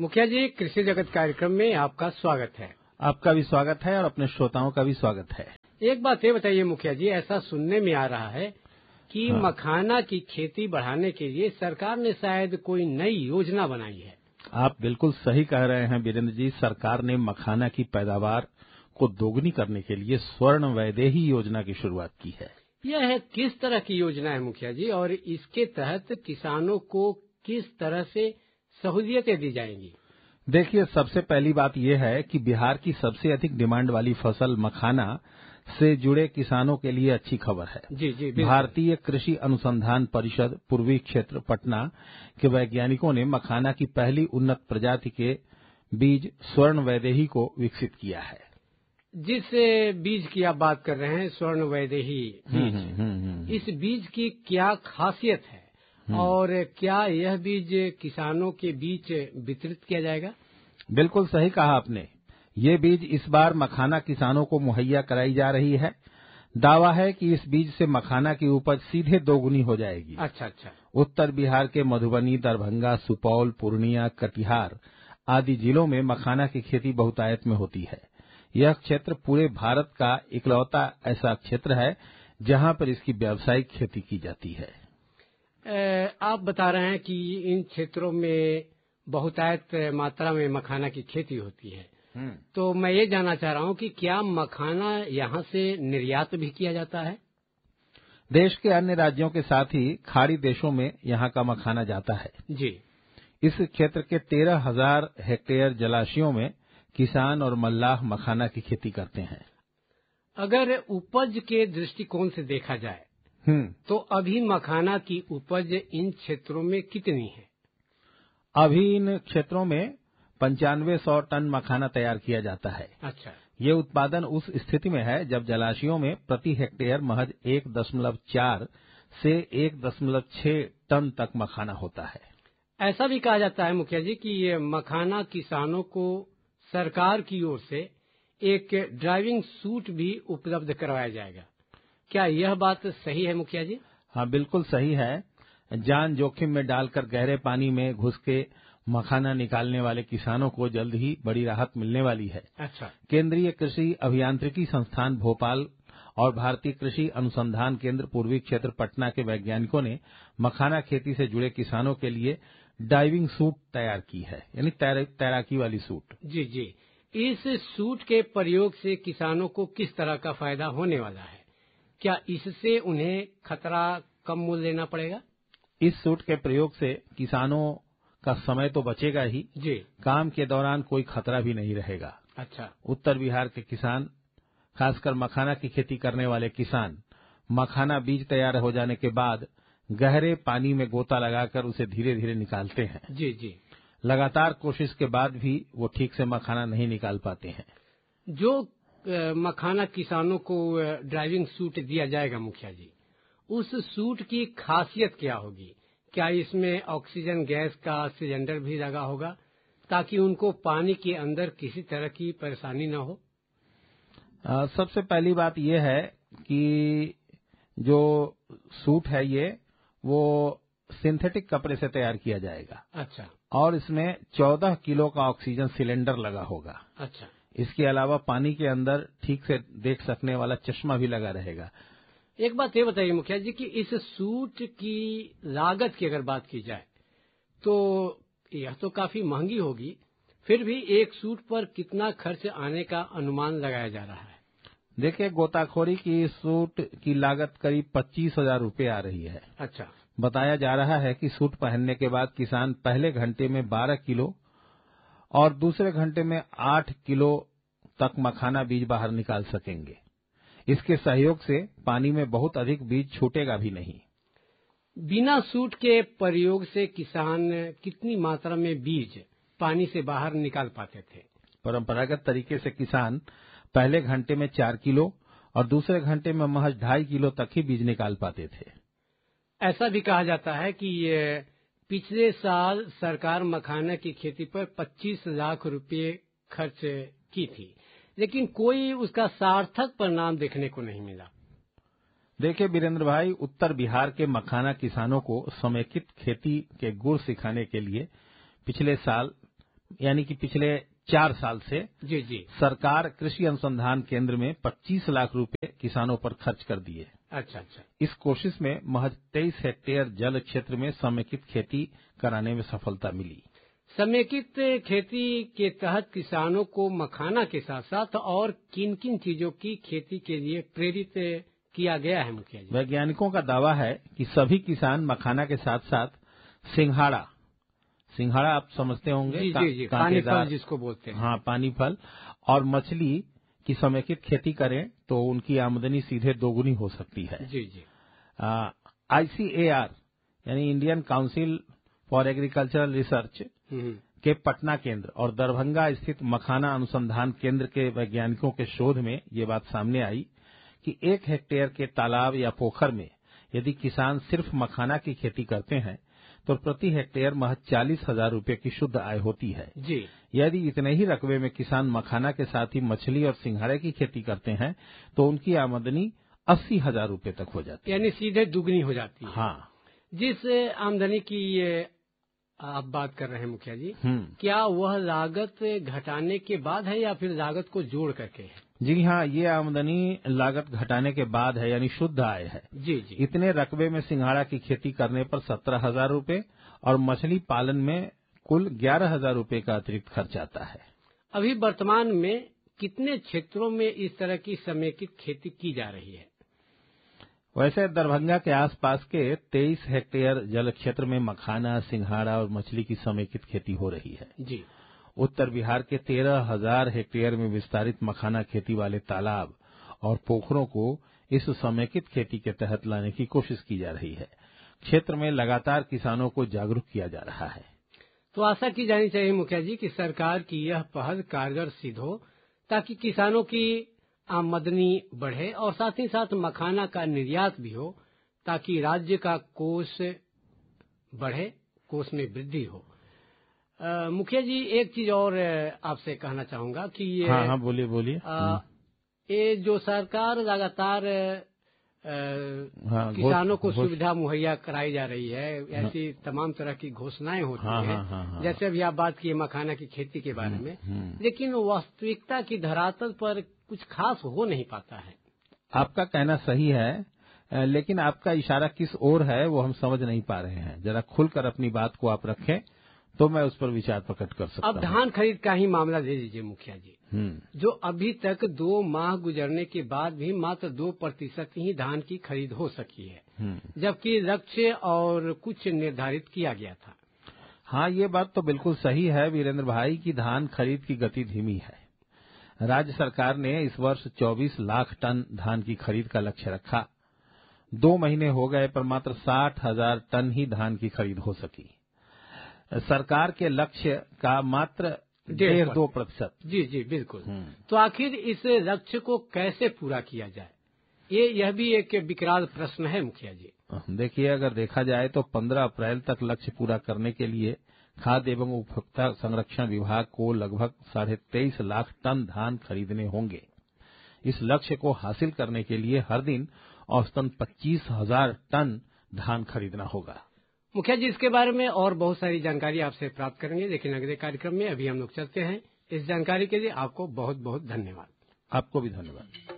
मुखिया जी, कृषि जगत कार्यक्रम में आपका स्वागत है। आपका भी स्वागत है और अपने श्रोताओं का भी स्वागत है। एक बात ये बताइए मुखिया जी, ऐसा सुनने में आ रहा है कि मखाना की खेती बढ़ाने के लिए सरकार ने शायद कोई नई योजना बनाई है। आप बिल्कुल सही कह रहे हैं वीरेंद्र जी। सरकार ने मखाना की पैदावार को दोगुनी करने के लिए स्वर्ण वैदेही योजना की शुरुआत की है। यह किस तरह की योजना है मुखिया जी, और इसके तहत किसानों को किस तरह से सहूलियतें दी जाएंगी? देखिए, सबसे पहली बात यह है कि बिहार की सबसे अधिक डिमांड वाली फसल मखाना से जुड़े किसानों के लिए अच्छी खबर है। जी, भारतीय कृषि अनुसंधान परिषद पूर्वी क्षेत्र पटना के वैज्ञानिकों ने मखाना की पहली उन्नत प्रजाति के बीज स्वर्ण वैदेही को विकसित किया है। जिस बीज की आप बात कर रहे हैं, स्वर्ण वैदेही बीज, इस बीज की क्या खासियत है और क्या यह बीज किसानों के बीच वितरित किया जाएगा? बिल्कुल सही कहा आपने। ये बीज इस बार मखाना किसानों को मुहैया कराई जा रही है। दावा है कि इस बीज से मखाना की उपज सीधे दोगुनी हो जाएगी। अच्छा। उत्तर बिहार के मधुबनी, दरभंगा, सुपौल, पूर्णिया, कटिहार आदि जिलों में मखाना की खेती बहुतायत में होती है। यह क्षेत्र पूरे भारत का इकलौता ऐसा क्षेत्र है जहां पर इसकी व्यावसायिक खेती की जाती है। आप बता रहे हैं कि इन क्षेत्रों में बहुतायत मात्रा में मखाना की खेती होती है, तो मैं ये जानना चाह रहा हूँ कि क्या मखाना यहाँ से निर्यात भी किया जाता है? देश के अन्य राज्यों के साथ ही खाड़ी देशों में यहाँ का मखाना जाता है। जी। इस क्षेत्र के 13,000 हेक्टेयर जलाशयों में किसान और मल्लाह मखाना की खेती करते हैं। अगर उपज के दृष्टिकोण से देखा जाए तो अभी मखाना की उपज इन क्षेत्रों में कितनी है? अभी इन क्षेत्रों में 9500 टन मखाना तैयार किया जाता है। अच्छा। ये उत्पादन उस स्थिति में है जब जलाशयों में प्रति हेक्टेयर महज 1.4 से 1.6 टन तक मखाना होता है। ऐसा भी कहा जाता है मुखिया जी कि ये मखाना किसानों को सरकार की ओर से एक ड्राइविंग सूट भी उपलब्ध करवाया जाएगा। क्या यह बात सही है मुखिया जी? हाँ, बिल्कुल सही है। जान जोखिम में डालकर गहरे पानी में घुस के मखाना निकालने वाले किसानों को जल्द ही बड़ी राहत मिलने वाली है। अच्छा। केंद्रीय कृषि अभियांत्रिकी संस्थान भोपाल और भारतीय कृषि अनुसंधान केंद्र पूर्वी क्षेत्र पटना के वैज्ञानिकों ने मखाना खेती से जुड़े किसानों के लिए डाइविंग सूट तैयार की है, यानी तैराकी वाली सूट। जी। इस सूट के प्रयोग से किसानों को किस तरह का फायदा होने वाला है? क्या इससे उन्हें खतरा कम मूल्य लेना पड़ेगा? इस सूट के प्रयोग से किसानों का समय तो बचेगा ही जी। काम के दौरान कोई खतरा भी नहीं रहेगा। अच्छा। उत्तर बिहार के किसान, खासकर मखाना की खेती करने वाले किसान, मखाना बीज तैयार हो जाने के बाद गहरे पानी में गोता लगाकर उसे धीरे धीरे निकालते हैं। जी। लगातार कोशिश के बाद भी वो ठीक से मखाना नहीं निकाल पाते हैं। जो मखाना किसानों को ड्राइविंग सूट दिया जाएगा मुखिया जी, उस सूट की खासियत क्या होगी? क्या इसमें ऑक्सीजन गैस का सिलेंडर भी लगा होगा ताकि उनको पानी के अंदर किसी तरह की परेशानी न हो? सबसे पहली बात यह है कि जो सूट है वो सिंथेटिक कपड़े से तैयार किया जाएगा। अच्छा। और इसमें 14 किलो का ऑक्सीजन सिलेंडर लगा होगा। अच्छा। इसके अलावा पानी के अंदर ठीक से देख सकने वाला चश्मा भी लगा रहेगा। एक बात ये बताइए मुखिया जी कि इस सूट की लागत की अगर बात की जाए तो यह तो काफी महंगी होगी, फिर भी एक सूट पर कितना खर्च आने का अनुमान लगाया जा रहा है? देखिए, गोताखोरी की सूट की लागत करीब 25,000 रुपये आ रही है। अच्छा। बताया जा रहा है कि सूट पहनने के बाद किसान पहले घंटे में 12 किलो और दूसरे घंटे में 8 किलो तक मखाना बीज बाहर निकाल सकेंगे। इसके सहयोग से पानी में बहुत अधिक बीज छूटेगा भी नहीं। बिना सूट के प्रयोग से किसान कितनी मात्रा में बीज पानी से बाहर निकाल पाते थे? परंपरागत तरीके से किसान पहले घंटे में 4 किलो और दूसरे घंटे में महज 2.5 किलो तक ही बीज निकाल पाते थे। ऐसा भी कहा जाता है कि पिछले साल सरकार मखाना की खेती पर 25 लाख रुपए खर्च की थी, लेकिन कोई उसका सार्थक परिणाम देखने को नहीं मिला। देखिए वीरेंद्र भाई, उत्तर बिहार के मखाना किसानों को समेकित खेती के गुर सिखाने के लिए पिछले साल यानी कि पिछले 4 साल से जी जी। सरकार कृषि अनुसंधान केंद्र में 25 लाख रुपए किसानों पर खर्च कर दिए। अच्छा अच्छा। इस कोशिश में महज 23 हेक्टेयर जल क्षेत्र में समेकित खेती कराने में सफलता मिली। समेकित खेती के तहत किसानों को मखाना के साथ साथ और किन किन चीजों की खेती के लिए प्रेरित किया गया है मुखिया जी? वैज्ञानिकों का दावा है कि सभी किसान मखाना के साथ साथ सिंघाड़ा आप समझते होंगे, जी जी जी, पानी फल जिसको बोलते हैं। हाँ, पानी फल और मछली की समेकित खेती करें तो उनकी आमदनी सीधे दोगुनी हो सकती है। जी जी। ICAR यानी Indian council for agricultural research के पटना केंद्र और दरभंगा स्थित मखाना अनुसंधान केंद्र के वैज्ञानिकों के शोध में ये बात सामने आई कि 1 हेक्टेयर के तालाब या पोखर में यदि किसान सिर्फ मखाना की खेती करते हैं तो प्रति हेक्टेयर महज 40,000 रुपए की शुद्ध आय होती है। जी। यदि इतने ही रकबे में किसान मखाना के साथ ही मछली और सिंघाड़े की खेती करते हैं तो उनकी आमदनी 80,000 रुपए तक हो जाती है, यानी सीधे दुगनी हो जाती है। हाँ। जिस आमदनी की आप बात कर रहे हैं मुखिया जी, क्या वह लागत घटाने के बाद है या फिर लागत को जोड़ करके है? जी हाँ, ये आमदनी लागत घटाने के बाद है, यानी शुद्ध आय है। जी जी। इतने रकबे में सिंघाड़ा की खेती करने पर 17,000 रुपए और मछली पालन में कुल 11,000 रुपए का अतिरिक्त खर्च आता है। अभी वर्तमान में कितने क्षेत्रों में इस तरह की समेकित खेती की जा रही है? वैसे दरभंगा के आसपास के 23 हेक्टेयर जल क्षेत्र में मखाना, सिंघाड़ा और मछली की समेकित खेती हो रही है। जी। उत्तर बिहार के 13,000 हेक्टेयर में विस्तारित मखाना खेती वाले तालाब और पोखरों को इस समेकित खेती के तहत लाने की कोशिश की जा रही है। क्षेत्र में लगातार किसानों को जागरूक किया जा रहा है। तो आशा की जानी चाहिए मुखिया जी कि सरकार की यह पहल कारगर सिद्ध हो ताकि किसानों की आमदनी बढ़े और साथ ही साथ मखाना का निर्यात भी हो ताकि राज्य का कोष बढ़े, कोष में वृद्धि हो। मुखिया जी एक चीज और आपसे कहना चाहूंगा कि ये हाँ बोलिए। ये जो सरकार लगातार किसानों को सुविधा मुहैया कराई जा रही है, ऐसी तमाम तरह की घोषणाएं होती हैं। जैसे अभी आप बात किए मखाना की खेती के बारे में, लेकिन वास्तविकता की धरातल पर कुछ खास हो नहीं पाता है। आपका कहना सही है, लेकिन आपका इशारा किस ओर है वो हम समझ नहीं पा रहे हैं। जरा खुलकर अपनी बात को आप रखें तो मैं उस पर विचार प्रकट कर सकता हूं। अब धान खरीद का ही मामला ले लीजिए मुखिया जी, जो अभी तक 2 माह गुजरने के बाद भी मात्र 2% ही धान की खरीद हो सकी है, जबकि लक्ष्य और कुछ निर्धारित किया गया था। हाँ, ये बात तो बिल्कुल सही है वीरेंद्र भाई की धान खरीद की गति धीमी है। राज्य सरकार ने इस वर्ष 24 लाख टन धान की खरीद का लक्ष्य रखा। 2 महीने हो गए पर मात्र 60,000 टन ही धान की खरीद हो सकी। सरकार के लक्ष्य का मात्र 1.5-2%। जी जी बिल्कुल। तो आखिर इस लक्ष्य को कैसे पूरा किया जाए, यह भी एक विकराल प्रश्न है मुखिया जी। देखिए, अगर देखा जाए तो 15 अप्रैल तक लक्ष्य पूरा करने के लिए खाद्य एवं उपभोक्ता संरक्षण विभाग को लगभग 23.5 लाख टन धान खरीदने होंगे। इस लक्ष्य को हासिल करने के लिए हर दिन औसतन 25,000 टन धान खरीदना होगा। मुखिया जी, इसके बारे में और बहुत सारी जानकारी आपसे प्राप्त करेंगे, लेकिन अगले कार्यक्रम में अभी हम लोग चलते हैं। इस जानकारी के लिए आपको बहुत बहुत धन्यवाद। आपको भी धन्यवाद।